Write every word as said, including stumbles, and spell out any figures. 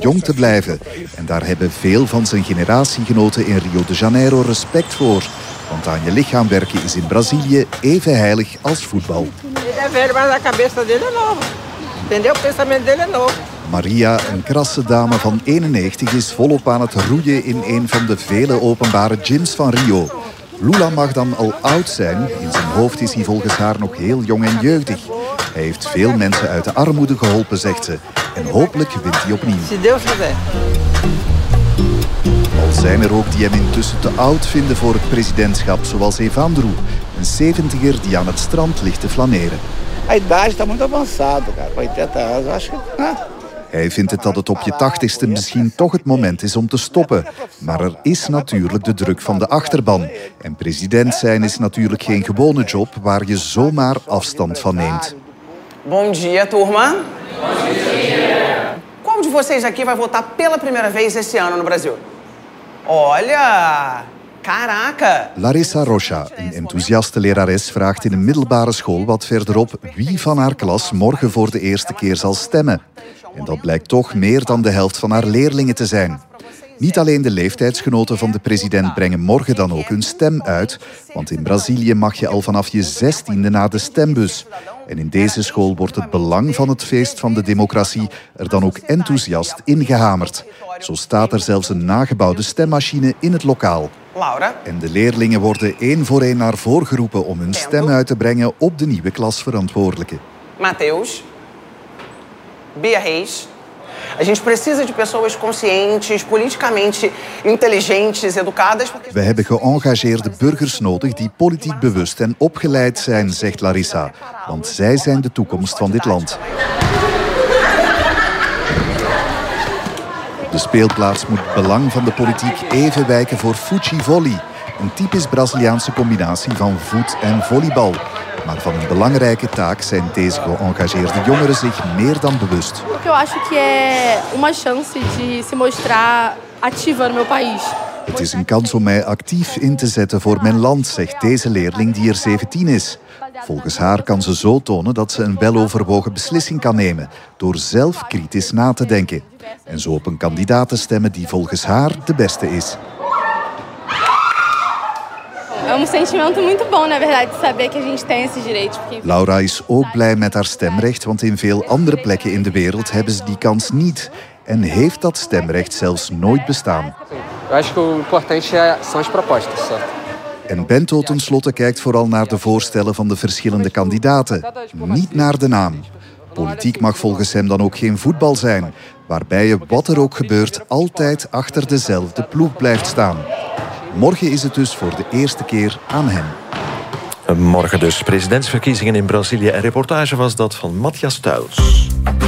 jong te blijven. En daar hebben veel van zijn generatiegenoten in Rio de Janeiro respect voor. Want aan je lichaam werken is in Brazilië even heilig als voetbal. Maria, een krasse dame van eenennegentig, is volop aan het roeien in een van de vele openbare gyms van Rio. Lula mag dan al oud zijn. In zijn hoofd is hij volgens haar nog heel jong en jeugdig. Hij heeft veel mensen uit de armoede geholpen, zegt ze. En hopelijk wint hij opnieuw. Al zijn er ook die hem intussen te oud vinden voor het presidentschap, zoals Evandro, een zeventiger die aan het strand ligt te flaneren. A idade está muito avançada, cara. oitenta anos, acho que. Hij vindt het dat het op je tachtigste misschien toch het moment is om te stoppen. Maar er is natuurlijk de druk van de achterban. En president zijn is natuurlijk geen gewone job waar je zomaar afstand van neemt. Bom dia, turma. Bom dia. Qual de vocês aqui vai votar pela primeira vez esse ano no Brasil? Olha, caraca. Larissa Rocha, een enthousiaste lerares, vraagt in een middelbare school wat verderop wie van haar klas morgen voor de eerste keer zal stemmen. En dat blijkt toch meer dan de helft van haar leerlingen te zijn. Niet alleen de leeftijdsgenoten van de president brengen morgen dan ook hun stem uit, want in Brazilië mag je al vanaf je zestiende naar de stembus. En in deze school wordt het belang van het feest van de democratie er dan ook enthousiast ingehamerd. Zo staat er zelfs een nagebouwde stemmachine in het lokaal. En de leerlingen worden één voor één naar voren geroepen om hun stem uit te brengen op de nieuwe klasverantwoordelijke. Mateus, Bia Reis. A gente precisa de pessoas conscientes, politicamente inteligentes, educadas. We hebben geëngageerde burgers nodig die politiek bewust en opgeleid zijn, zegt Larissa. Want zij zijn de toekomst van dit land. Op de speelplaats moet het belang van de politiek even wijken voor futebol, een typisch Braziliaanse combinatie van voet en volleybal. Maar van een belangrijke taak zijn deze geëngageerde jongeren zich meer dan bewust. Ik acho que é uma chance de se mostrar ativa no meu país. Het is een kans om mij actief in te zetten voor mijn land, zegt deze leerling die er zeventien is. Volgens haar kan ze zo tonen dat ze een weloverwogen beslissing kan nemen, door zelf kritisch na te denken. En zo op een kandidaat te stemmen die volgens haar de beste is. É um sentimento muito bom, na verdade, saber que a gente tem esses direitos. Laura is ook blij met haar stemrecht, want in veel andere plekken in de wereld hebben ze die kans niet. En heeft dat stemrecht zelfs nooit bestaan. Eu acho que o importante são as propostas, certo? En Bento tenslotte kijkt vooral naar de voorstellen van de verschillende kandidaten, niet naar de naam. Politiek mag volgens hem dan ook geen voetbal zijn, waarbij je, wat er ook gebeurt, altijd achter dezelfde ploeg blijft staan. Morgen is het dus voor de eerste keer aan hem. Morgen dus presidentsverkiezingen in Brazilië. En reportage was dat van Matthias Tuils.